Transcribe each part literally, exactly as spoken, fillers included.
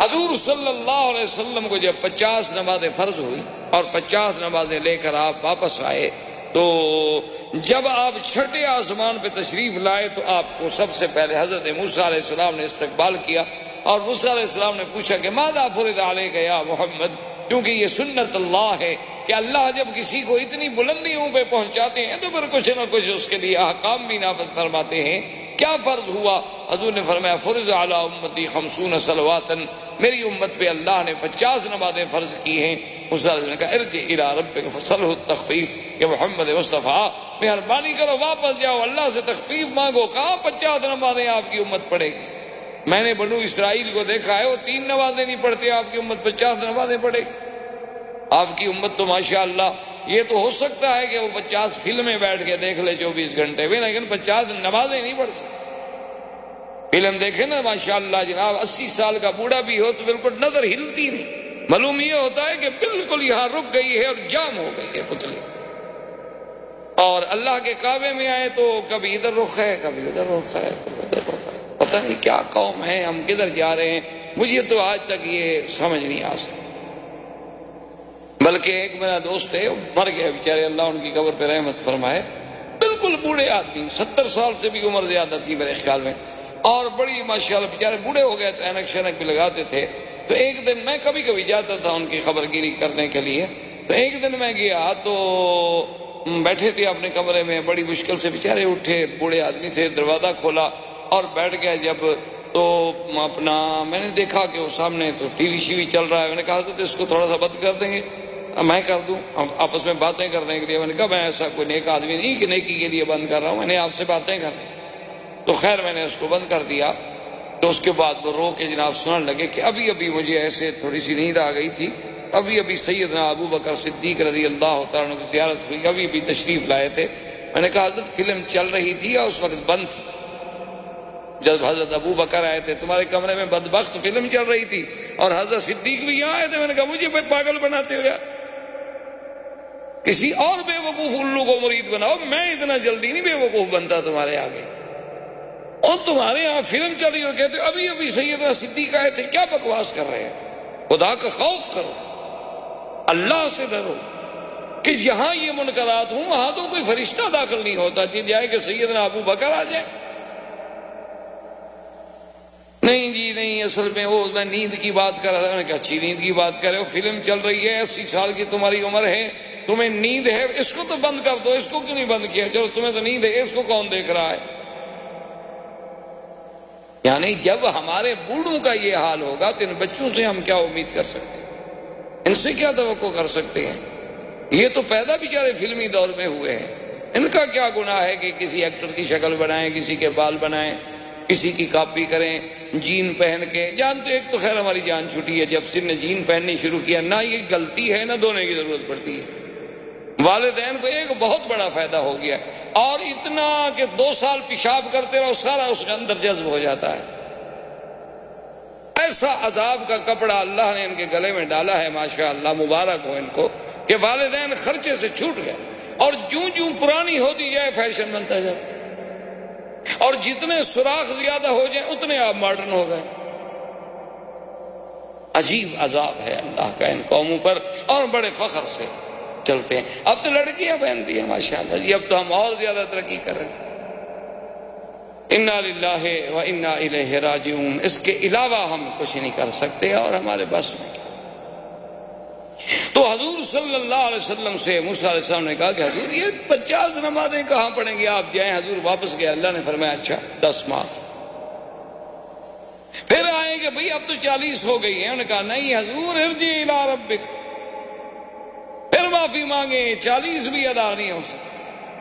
حضور صلی اللہ علیہ وسلم کو جب پچاس نمازیں فرض ہوئی اور پچاس نمازیں لے کر آپ واپس آئے تو جب آپ چھٹے آسمان پہ تشریف لائے تو آپ کو سب سے پہلے حضرت موسیٰ علیہ السلام نے استقبال کیا اور موسیٰ علیہ السلام نے پوچھا کہ ماذا فرض علیک یا محمد، کیونکہ یہ سنت اللہ ہے کہ اللہ جب کسی کو اتنی بلندیوں پہ پہنچاتے ہیں تو پھر کچھ نہ کچھ اس کے لیے احکام بھی نافذ فرماتے ہیں۔ کیا فرض ہوا؟ حضور نے فرمایا فرض علی امتی خمسون صلواتا، میری امت پہ اللہ نے پچاس نمازیں فرض کی ہیں۔ موسیٰ علیہ السلام نے کہا ارجع الی ربک فسلہ التخفیف، کہ محمد مصطفیٰ مہربانی کرو واپس جاؤ اللہ سے تخفیف مانگو، کہاں پچاس نمازیں آپ کی امت پڑھے گی؟ میں نے بنو اسرائیل کو دیکھا ہے وہ تین نمازیں نہیں پڑھتے، آپ کی امت پچاس نمازیں پڑھے گی۔ آپ کی امت تو ماشاءاللہ یہ تو ہو سکتا ہے کہ وہ پچاس فلمیں بیٹھ کے دیکھ لے چوبیس گھنٹے میں، لیکن پچاس نمازیں نہیں پڑھ سکتے۔ فلم دیکھے نا ماشاءاللہ جناب، اسی سال کا بوڑھا بھی ہو تو بالکل نظر ہلتی نہیں، معلوم یہ ہوتا ہے کہ بالکل یہاں رک گئی ہے اور جام ہو گئی ہے پتلی۔ اور اللہ کے کعبے میں آئے تو کبھی ادھر رخ ہے کبھی ادھر رخ ہے کبھی ادھر رخ ہے، پتہ نہیں کیا قوم ہے، ہم کدھر جا رہے ہیں، مجھے تو آج تک یہ سمجھ نہیں آ سکتا۔ بلکہ ایک میرا دوست ہے مر گیا بیچارے، اللہ ان کی قبر پہ رحمت فرمائے، بالکل بوڑھے آدمی، ستر سال سے بھی عمر زیادہ تھی میرے خیال میں، اور بڑی ماشاءاللہ بیچارے بوڑھے ہو گئے تو اینک شینک بھی لگاتے تھے۔ تو ایک دن میں کبھی کبھی جاتا تھا ان کی خبر گیری کرنے کے لیے، تو ایک دن میں گیا تو بیٹھے تھے اپنے کمرے میں، بڑی مشکل سے بیچارے اٹھے، بوڑھے آدمی تھے، دروازہ کھولا اور بیٹھ گئے جب تو اپنا میں نے دیکھا کہ وہ سامنے تو ٹی وی شی وی چل رہا ہے، میں نے کہا تو اس کو تھوڑا سا بند کر دیں گے، میں کر دوں، ہم آپس میں باتیں کرنے کے لیے۔ میں نے کہا میں ایسا کوئی نیک آدمی نہیں کہ نیکی کے لیے بند کر رہا ہوں، میں نے آپ سے باتیں کرنی۔ تو خیر میں نے اس کو بند کر دیا۔ تو اس کے بعد وہ رو کے جناب سننے لگے کہ ابھی ابھی مجھے ایسے تھوڑی سی نیند آ گئی تھی، ابھی ابھی سیدنا ابو بکر صدیق رضی اللہ تعالیٰ عنہ کی زیارت ہوئی، ابھی ابھی تشریف لائے تھے۔ میں نے کہا حضرت فلم چل رہی تھی یا اس وقت بند تھی؟ جب حضرت ابو بکر آئے تھے تمہارے کمرے میں بدبخت فلم چل رہی تھی اور حضرت صدیق بھی یہاں آئے تھے۔ میں نے کہا مجھے پاگل بناتے ہو یار، کسی اور بے وقوف الو کو مرید بناؤ، میں اتنا جلدی نہیں بے وقوف بنتا تمہارے آگے۔ اور تمہارے یہاں فلم چل رہی اور کہتے ابھی ابھی سیدنا صدیق آئے تھے، کیا بکواس کر رہے ہیں؟ خدا کا خوف کرو، اللہ سے ڈرو کہ جہاں یہ منکرات ہوں وہاں تو کوئی فرشتہ داخل نہیں ہوتا جی جائے کہ سیدنا ابو بکر آ جائے۔ نہیں جی نہیں، اصل میں وہ میں نیند کی بات کر رہا تھا۔ میں نے کہا اچھی نیند کی بات کر رہے ہو، فلم چل رہی ہے، اسی سال کی تمہاری عمر ہے، تمہیں نیند ہے، اس کو تو بند کر دو، اس کو کیوں نہیں بند کیا؟ چلو تمہیں تو نیند ہے، اس کو کون دیکھ رہا ہے؟ یعنی جب ہمارے بوڑھوں کا یہ حال ہوگا تو ان بچوں سے ہم کیا امید کر سکتے ہیں؟ ان سے کیا توقع کر سکتے ہیں؟ یہ تو پیدا بیچارے فلمی دور میں ہوئے ہیں، ان کا کیا گناہ ہے کہ کسی ایکٹر کی شکل بنائیں، کسی کے بال بنائیں، کسی کی کاپی کریں، جین پہن کے۔ جانتے ایک تو خیر ہماری جان چھوٹی ہے، جب سن نے جین پہننی شروع کیا، نہ یہ غلطی ہے نہ دھونے کی ضرورت پڑتی ہے، والدین کو ایک بہت بڑا فائدہ ہو گیا، اور اتنا کہ دو سال پیشاب کرتے رہو سارا اس کے اندر جذب ہو جاتا ہے۔ ایسا عذاب کا کپڑا اللہ نے ان کے گلے میں ڈالا ہے، ماشاءاللہ مبارک ہو ان کو کہ والدین خرچے سے چھوٹ گئے، اور جوں جوں پرانی ہوتی جائے فیشن بنتا جاتا، اور جتنے سوراخ زیادہ ہو جائیں اتنے آپ ماڈرن ہو گئے۔ عجیب عذاب ہے اللہ کا ان قوموں پر، اور بڑے فخر سے چلتے ہیں۔ اب تو لڑکیاں پہنتی ہیں ماشاءاللہ جی، اب تو ہم اور زیادہ ترقی کر رہے ہیں۔ انا للہ و انا الیہ راجعون، اس کے علاوہ ہم کچھ نہیں کر سکتے اور ہمارے بس میں۔ تو حضور صلی اللہ علیہ وسلم سے موسیٰ علیہ السلام نے کہا کہ حضور یہ پچاس نمازیں کہاں پڑھیں گے آپ جائیں۔ حضور واپس گئے، اللہ نے فرمایا اچھا دس معاف۔ پھر آئے کہ بھئی اب تو چالیس ہو گئی ہیں، انہوں نے کہا نہیں حضور ارجع الی ربک، پھر معافی مانگے، چالیس بھی ادا نہیں ہو سکتی۔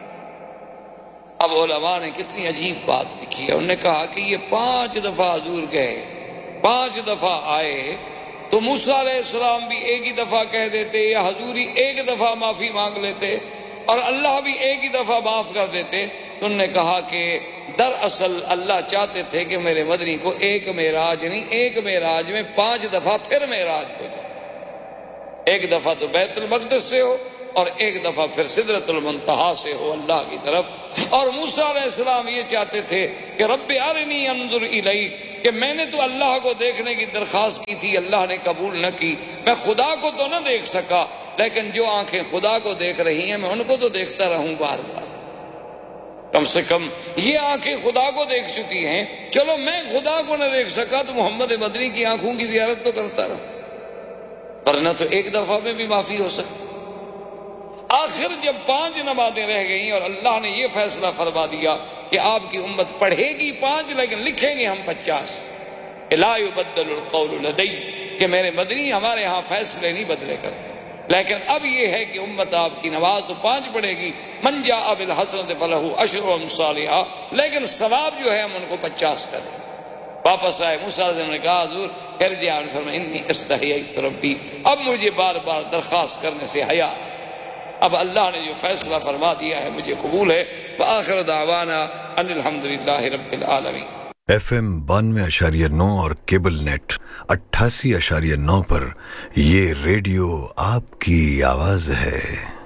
اب علماء نے کتنی عجیب بات لکھی ہے، انہوں نے کہا کہ یہ پانچ دفعہ حضور گئے، پانچ دفعہ آئے تو موسیٰ علیہ السلام بھی ایک ہی دفعہ کہہ دیتے، یا حضوری ایک دفعہ معافی مانگ لیتے اور اللہ بھی ایک ہی دفعہ معاف کر دیتے۔ تو انہوں نے کہا کہ دراصل اللہ چاہتے تھے کہ میرے مدنی کو ایک معراج نہیں، ایک معراج میں پانچ دفعہ پھر معراج ہو جائے، ایک دفعہ تو بیت المقدس سے ہو اور ایک دفعہ پھر سدرۃ المنتہا سے ہو اللہ کی طرف. اور موسیٰ علیہ السلام یہ چاہتے تھے کہ رب ارنی انظر الیک، کہ میں نے تو اللہ کو دیکھنے کی درخواست کی تھی، اللہ نے قبول نہ کی. میں خدا کو تو نہ دیکھ سکا، لیکن جو آنکھیں خدا کو دیکھ رہی ہیں میں ان کو تو دیکھتا رہوں بار بار. کم سے کم یہ آنکھیں خدا کو دیکھ چکی ہیں، چلو میں خدا کو نہ دیکھ سکا تو محمد مدنی کی آنکھوں کی زیارت تو کرتا رہوں، ورنہ تو ایک دفعہ میں بھی معافی ہو سکتی. آخر جب پانچ نمازیں رہ گئیں اور اللہ نے یہ فیصلہ فرما دیا کہ آپ کی امت پڑھے گی پانچ لیکن لکھیں گے ہم پچاس، لا یبدل القول لدی، کہ میرے مدنی ہمارے ہاں فیصلے نہیں بدلے کرتے. لیکن اب یہ ہے کہ امت آپ کی نماز تو پانچ پڑھے گی، من جاء بالحسنۃ فلہ عشر امثالھا، لیکن ثواب جو ہے ہم ان کو پچاس کریں. واپس آئے موسیٰ علیہ السلام نے کہا حضور ارجع، فرمایا انی استحییت ربی، اب مجھے بار بار درخواست کرنے سے حیا، اب اللہ نے جو فیصلہ فرما دیا ہے مجھے قبول ہے. وآخر دعوانا ان الحمدللہ رب العالمین. ایف ایم بانوے اشاریہ نو اور کیبل نیٹ اٹھاسی اشاریہ نو پر یہ ریڈیو آپ کی آواز ہے.